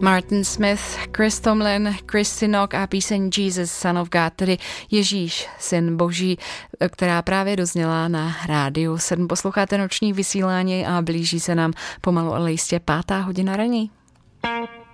Martin Smith, Chris Tomlin, Christy Nock a píseň Jesus, Son of God, tedy Ježíš, syn Boží, která právě dozněla na rádiu 7. Posloucháte noční vysílání a blíží se nám pomalu ale jistě 5. hodina ranní.